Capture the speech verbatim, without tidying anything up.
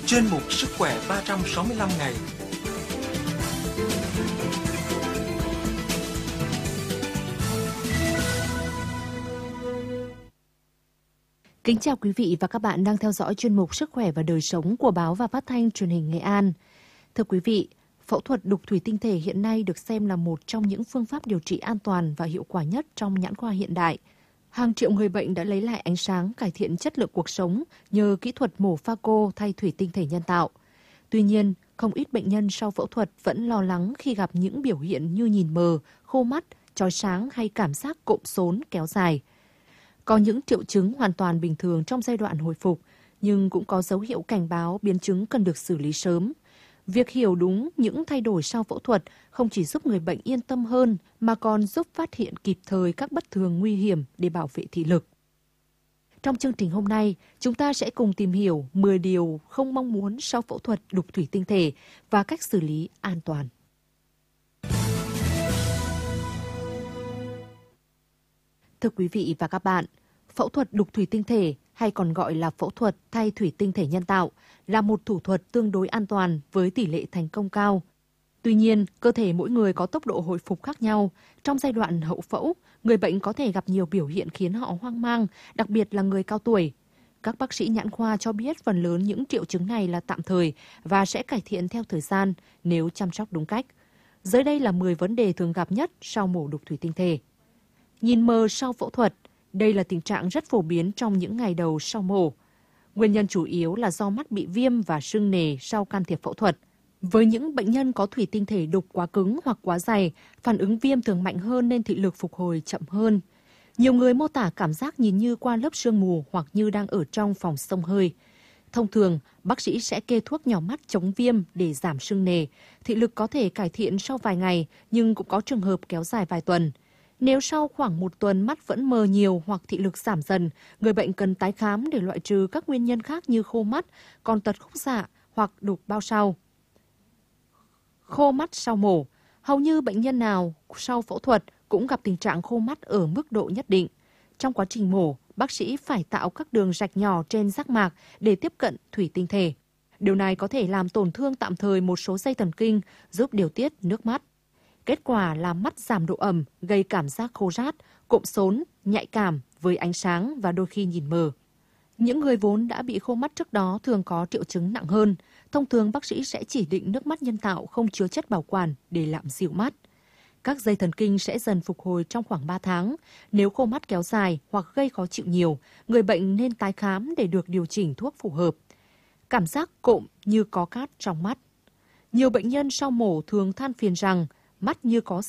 chuyên mục Sức khỏe ba trăm sáu mươi lăm ngày. Kính chào quý vị và các bạn đang theo dõi chuyên mục Sức khỏe và đời sống của Báo và Phát thanh Truyền hình Nghệ An. Thưa quý vị, phẫu thuật đục thủy tinh thể hiện nay được xem là một trong những phương pháp điều trị an toàn và hiệu quả nhất trong nhãn khoa hiện đại. Hàng triệu người bệnh đã lấy lại ánh sáng, cải thiện chất lượng cuộc sống nhờ kỹ thuật mổ pha cô thay thủy tinh thể nhân tạo. Tuy nhiên, không ít bệnh nhân sau phẫu thuật vẫn lo lắng khi gặp những biểu hiện như nhìn mờ, khô mắt, chói sáng hay cảm giác cộm xốn kéo dài. Có những triệu chứng hoàn toàn bình thường trong giai đoạn hồi phục, nhưng cũng có dấu hiệu cảnh báo biến chứng cần được xử lý sớm. Việc hiểu đúng những thay đổi sau phẫu thuật không chỉ giúp người bệnh yên tâm hơn mà còn giúp phát hiện kịp thời các bất thường nguy hiểm để bảo vệ thị lực. Trong chương trình hôm nay, chúng ta sẽ cùng tìm hiểu mười điều không mong muốn sau phẫu thuật đục thủy tinh thể và cách xử lý an toàn. Thưa quý vị và các bạn, phẫu thuật đục thủy tinh thể hay còn gọi là phẫu thuật thay thủy tinh thể nhân tạo là một thủ thuật tương đối an toàn với tỷ lệ thành công cao. Tuy nhiên, cơ thể mỗi người có tốc độ hồi phục khác nhau. Trong giai đoạn hậu phẫu, người bệnh có thể gặp nhiều biểu hiện khiến họ hoang mang, đặc biệt là người cao tuổi. Các bác sĩ nhãn khoa cho biết phần lớn những triệu chứng này là tạm thời và sẽ cải thiện theo thời gian nếu chăm sóc đúng cách. Dưới đây là mười vấn đề thường gặp nhất sau mổ đục thủy tinh thể. Nhìn mờ sau phẫu thuật, đây là tình trạng rất phổ biến trong những ngày đầu sau mổ. Nguyên nhân chủ yếu là do mắt bị viêm và sưng nề sau can thiệp phẫu thuật. Với những bệnh nhân có thủy tinh thể đục quá cứng hoặc quá dày, phản ứng viêm thường mạnh hơn nên thị lực phục hồi chậm hơn. Nhiều người mô tả cảm giác nhìn như qua lớp sương mù hoặc như đang ở trong phòng xông hơi. Thông thường, bác sĩ sẽ kê thuốc nhỏ mắt chống viêm để giảm sưng nề. Thị lực có thể cải thiện sau vài ngày, nhưng cũng có trường hợp kéo dài vài tuần. Nếu sau khoảng một tuần mắt vẫn mờ nhiều hoặc thị lực giảm dần, người bệnh cần tái khám để loại trừ các nguyên nhân khác như khô mắt, còn tật khúc xạ hoặc đục bao sau. Khô mắt sau mổ. Hầu như bệnh nhân nào sau phẫu thuật cũng gặp tình trạng khô mắt ở mức độ nhất định. Trong quá trình mổ, bác sĩ phải tạo các đường rạch nhỏ trên giác mạc để tiếp cận thủy tinh thể. Điều này có thể làm tổn thương tạm thời một số dây thần kinh, giúp điều tiết nước mắt. Kết quả là mắt giảm độ ẩm, gây cảm giác khô rát, cộm xốn, nhạy cảm với ánh sáng và đôi khi nhìn mờ. Những người vốn đã bị khô mắt trước đó thường có triệu chứng nặng hơn. Thông thường bác sĩ sẽ chỉ định nước mắt nhân tạo không chứa chất bảo quản để làm dịu mắt. Các dây thần kinh sẽ dần phục hồi trong khoảng ba tháng. Nếu khô mắt kéo dài hoặc gây khó chịu nhiều, người bệnh nên tái khám để được điều chỉnh thuốc phù hợp. Cảm giác cộm như có cát trong mắt. Nhiều bệnh nhân sau mổ thường than phiền rằng mắt như có